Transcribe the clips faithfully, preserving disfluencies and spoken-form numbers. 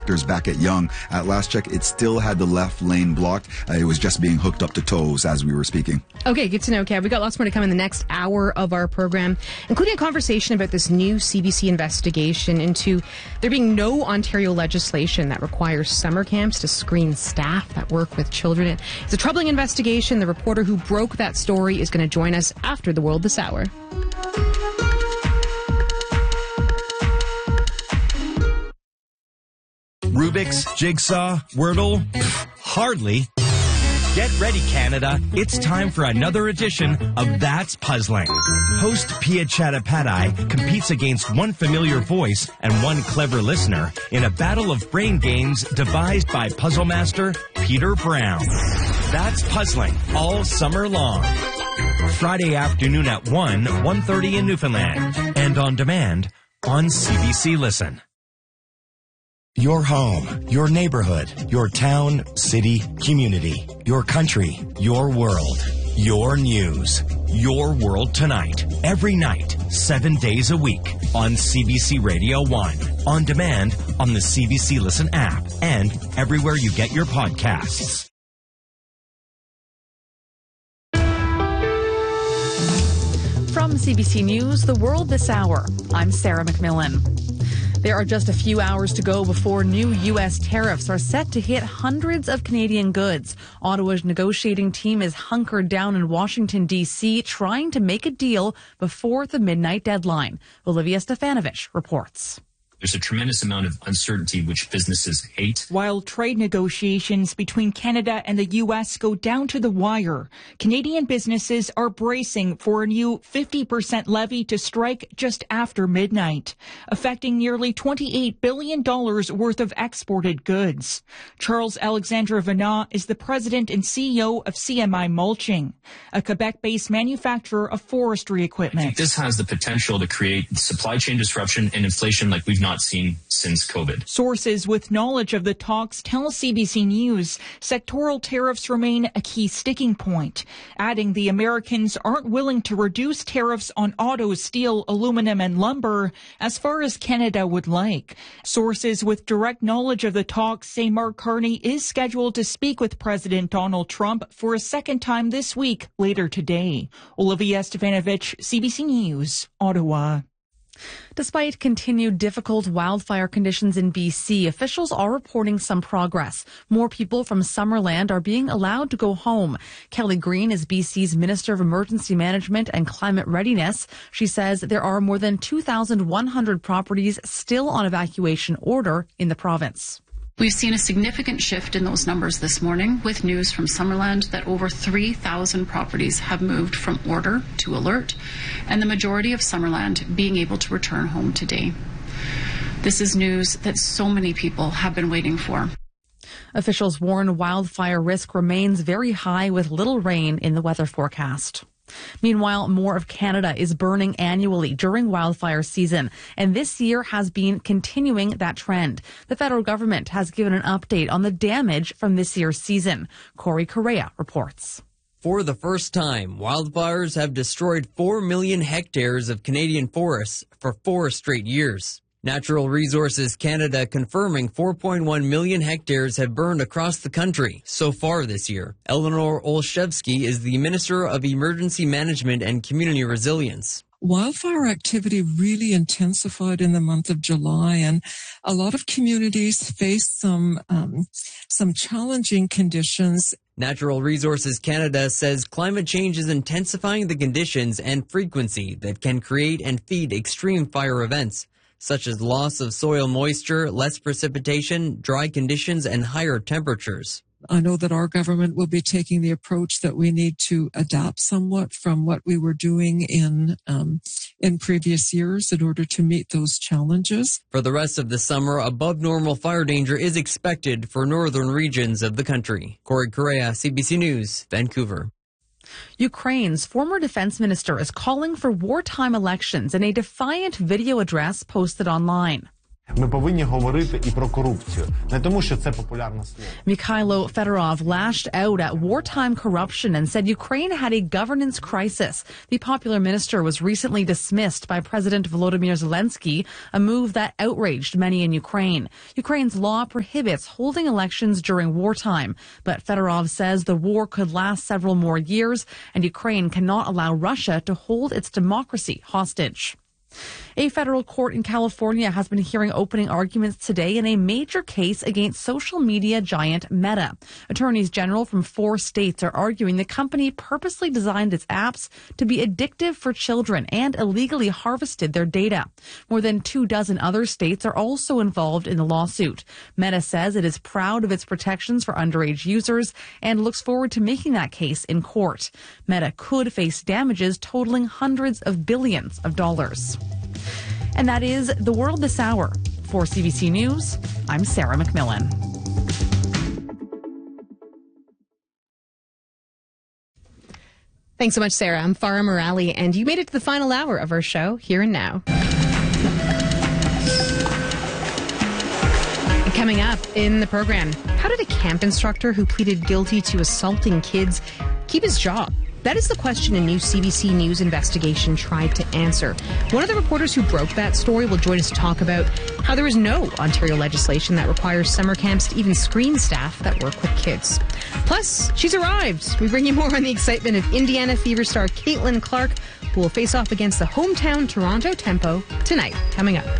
back at Yonge. At last check, it still had the left lane blocked. Uh, it was just being hooked up to tows as we were speaking. Okay, good to know, Kev. We got lots more to come in the next hour of our program, including a conversation about this new C B C investigation into there being no Ontario legislation that requires summer camps to screen staff that work with children. It's a troubling investigation. The reporter who broke that story is going to join us after the World this hour. Rubik's, Jigsaw, Wordle? Hardly. Get ready, Canada. It's time for another edition of That's Puzzling. Host Pia Chattopadhyay competes against one familiar voice and one clever listener in a battle of brain games devised by puzzle master Peter Brown. That's Puzzling all summer long. Friday afternoon at one, one thirty in Newfoundland. And on demand on C B C Listen. Your home, your neighborhood, your town, city, community, your country, your world, your news, your world tonight, every night, seven days a week on C B C Radio one, on demand on the C B C Listen app, and everywhere you get your podcasts. From C B C News, The World This Hour, I'm Sarah McMillan. There are just a few hours to go before new U S tariffs are set to hit hundreds of Canadian goods. Ottawa's negotiating team is hunkered down in Washington, D C, trying to make a deal before the midnight deadline. Olivia Stefanovich reports. There's a tremendous amount of uncertainty which businesses hate. While trade negotiations between Canada and the U S go down to the wire, Canadian businesses are bracing for a new fifty percent levy to strike just after midnight, affecting nearly twenty-eight billion dollars worth of exported goods. Charles Alexandre Venat is the president and C E O of C M I Mulching, a Quebec-based manufacturer of forestry equipment. I think this has the potential to create supply chain disruption and inflation like we've not seen since COVID. Sources with knowledge of the talks tell C B C News sectoral tariffs remain a key sticking point, adding the Americans aren't willing to reduce tariffs on auto, steel, aluminum, and lumber as far as Canada would like. Sources with direct knowledge of the talks say Mark Carney is scheduled to speak with President Donald Trump for a second time this week, later today. Olivia Stefanovich, C B C News, Ottawa. Despite continued difficult wildfire conditions in B C, officials are reporting some progress. More people from Summerland are being allowed to go home. Kelly Green is B C's Minister of Emergency Management and Climate Readiness. She says there are more than two thousand one hundred properties still on evacuation order in the province. We've seen a significant shift in those numbers this morning with news from Summerland that over three thousand properties have moved from order to alert, and the majority of Summerland being able to return home today. This is news that so many people have been waiting for. Officials warn wildfire risk remains very high with little rain in the weather forecast. Meanwhile, more of Canada is burning annually during wildfire season, and this year has been continuing that trend. The federal government has given an update on the damage from this year's season. Corey Correa reports. For the first time, wildfires have destroyed four million hectares of Canadian forests for four straight years. Natural Resources Canada confirming four point one million hectares have burned across the country so far this year. Eleanor Olszewski is the Minister of Emergency Management and Community Resilience. Wildfire activity really intensified in the month of July, and a lot of communities faced some um, some challenging conditions. Natural Resources Canada says climate change is intensifying the conditions and frequency that can create and feed extreme fire events, such as loss of soil moisture, less precipitation, dry conditions, and higher temperatures. I know that our government will be taking the approach that we need to adapt somewhat from what we were doing in um, in previous years in order to meet those challenges. For the rest of the summer, above normal fire danger is expected for northern regions of the country. Corey Correa, C B C News, Vancouver. Ukraine's former defense minister is calling for wartime elections in a defiant video address posted online. Ми повинні говорити і про корупцію, не тому, що це популярне слово. Mikhailo Fedorov lashed out at wartime corruption and said Ukraine had a governance crisis. The popular minister was recently dismissed by President Volodymyr Zelensky, a move that outraged many in Ukraine. Ukraine's law prohibits holding elections during wartime, but Fedorov says the war could last several more years and Ukraine cannot allow Russia to hold its democracy hostage. A federal court in California has been hearing opening arguments today in a major case against social media giant Meta. Attorneys general from four states are arguing the company purposely designed its apps to be addictive for children and illegally harvested their data. More than two dozen other states are also involved in the lawsuit. Meta says it is proud of its protections for underage users and looks forward to making that case in court. Meta could face damages totaling hundreds of billions of dollars. And that is The World This Hour. For C B C News, I'm Sarah McMillan. Thanks so much, Sarah. I'm Farah Morali, and you made it to the final hour of our show, Here and Now. And coming up in the program, how did a camp instructor who pleaded guilty to assaulting kids keep his job? That is the question a new C B C News investigation tried to answer. One of the reporters who broke that story will join us to talk about how there is no Ontario legislation that requires summer camps to even screen staff that work with kids. Plus, she's arrived. We bring you more on the excitement of Indiana Fever star Caitlin Clark, who will face off against the hometown Toronto Tempo tonight. Coming up.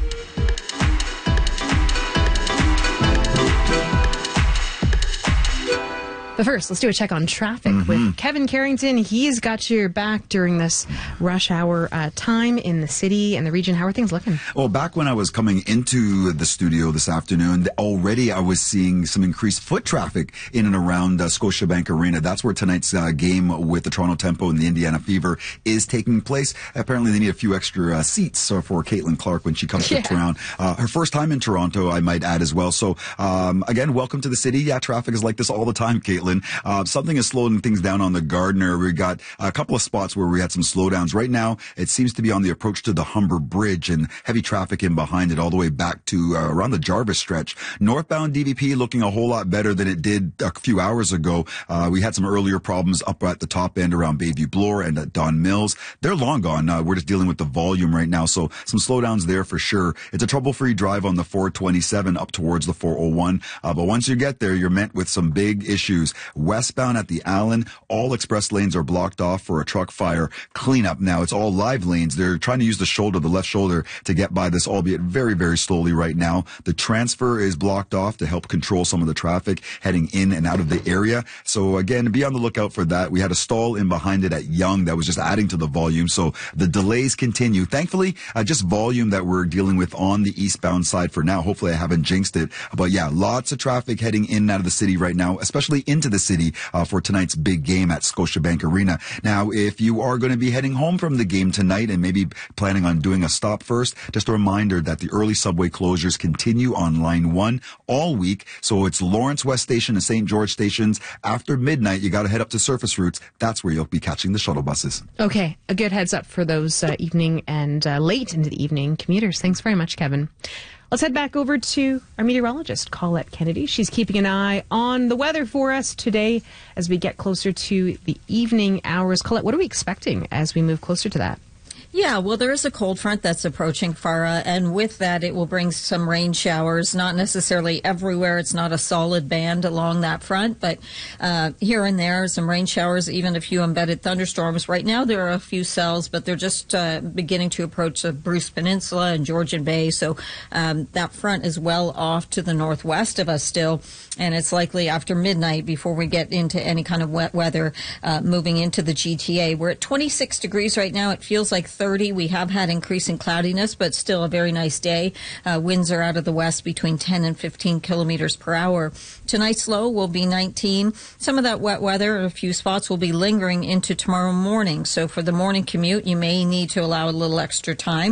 But first, let's do a check on traffic mm-hmm. with Kevin Carrington. He's got your back during this rush hour uh, time in the city and the region. How are things looking? Well, back when I was coming into the studio this afternoon, already I was seeing some increased foot traffic in and around uh, Scotiabank Arena. That's where tonight's uh, game with the Toronto Tempo and the Indiana Fever is taking place. Apparently, they need a few extra uh, seats uh, for Caitlin Clark when she comes yeah. to Toronto. Uh, her first time in Toronto, I might add as well. So, um, again, welcome to the city. Yeah, traffic is like this all the time, Caitlin. Uh, something is slowing things down on the Gardner. We got a couple of spots where we had some slowdowns. Right now, it seems to be on the approach to the Humber Bridge and heavy traffic in behind it all the way back to uh, around the Jarvis stretch. Northbound D V P looking a whole lot better than it did a few hours ago. Uh, we had some earlier problems up at the top end around Bayview Bloor and at Don Mills. They're long gone. Uh, we're just dealing with the volume right now. So some slowdowns there for sure. It's a trouble-free drive on the four twenty-seven up towards the four oh one. Uh, but once you get there, you're met with some big issues. Westbound at the Allen, all express lanes are blocked off for a truck fire cleanup now. It's all live lanes. They're trying to use the shoulder, the left shoulder, to get by this, albeit very, very slowly right now. The transfer is blocked off to help control some of the traffic heading in and out of the area. So again, be on the lookout for that. We had a stall in behind it at Yonge that was just adding to the volume. So the delays continue. Thankfully, uh, just volume that we're dealing with on the eastbound side for now. Hopefully I haven't jinxed it. But yeah, lots of traffic heading in and out of the city right now, especially into the city. Uh, for tonight's big game at Scotiabank Arena. Now, if you are going to be heading home from the game tonight and maybe planning on doing a stop first, just a reminder that the early subway closures continue on line one all week. So it's Lawrence West Station and Saint George stations. After midnight, you got to head up to surface routes. That's where you'll be catching the shuttle buses. Okay, a good heads up for those uh, evening and uh, late into the evening commuters. Thanks very much, Kevin. Let's head back over to our meteorologist, Colette Kennedy. She's keeping an eye on the weather for us today as we get closer to the evening hours. Colette, what are we expecting as we move closer to that? Yeah, well, there is a cold front that's approaching, Farah, and with that, it will bring some rain showers, not necessarily everywhere. It's not a solid band along that front, but uh, here and there, some rain showers, even a few embedded thunderstorms. Right now, there are a few cells, but they're just uh, beginning to approach the Bruce Peninsula and Georgian Bay, so um, that front is well off to the northwest of us still, and it's likely after midnight before we get into any kind of wet weather uh, moving into the G T A. We're at twenty-six degrees right now. It feels like thirty. We have had increasing cloudiness, but still a very nice day. Uh, winds are out of the west between ten and fifteen kilometers per hour. Tonight's low will be nineteen. Some of that wet weather, a few spots, will be lingering into tomorrow morning. So for the morning commute, you may need to allow a little extra time.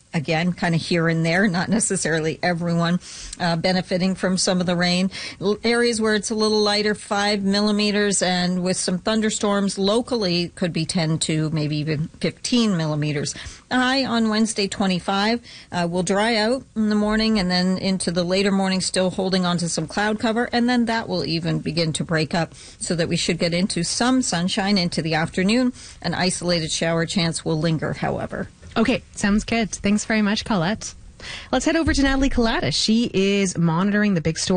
again, kind of here and there, not necessarily everyone uh, benefiting from some of the rain. L- areas where it's a little lighter, five millimeters, and with some thunderstorms locally, could be ten to maybe even fifteen millimeters. High on Wednesday, twenty-five. Uh, will dry out in the morning and then into the later morning, still holding on to some cloud cover, and then that will even begin to break up so that we should get into some sunshine into the afternoon. An isolated shower chance will linger, however. Okay, sounds good. Thanks very much, Colette. Let's head over to Natalie Kalatis. She is monitoring the big story